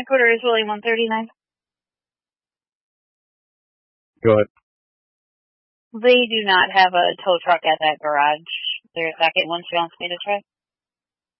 Headquarters Willie 139. Go ahead. They do not have a tow truck at that garage. There's a second one she wants me to try.